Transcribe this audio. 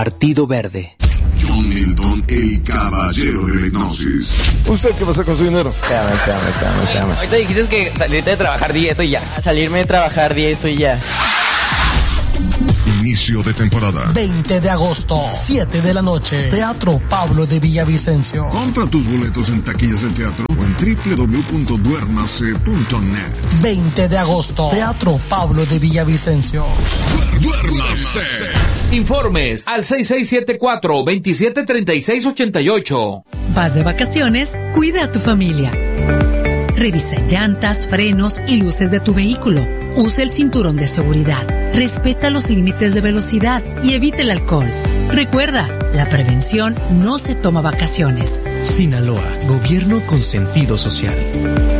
Partido Verde. John Milton, el caballero de la hipnosis. ¿Usted qué pasa con su dinero? Espérame. Ahorita dijiste que salirte de trabajar 10 y ya. Salirme de trabajar 10 y ya. Inicio de temporada. 20 de agosto, 7 de la noche. Teatro Pablo de Villavicencio. Compra tus boletos en taquillas del teatro o en www.duernase.net. 20 de agosto, Teatro Pablo de Villavicencio. ¡Duernase! Informes al 6674-273688. Vas de vacaciones, cuida a tu familia. Revisa llantas, frenos y luces de tu vehículo. Usa el cinturón de seguridad. Respeta los límites de velocidad y evita el alcohol. Recuerda, la prevención no se toma vacaciones. Sinaloa, gobierno con sentido social.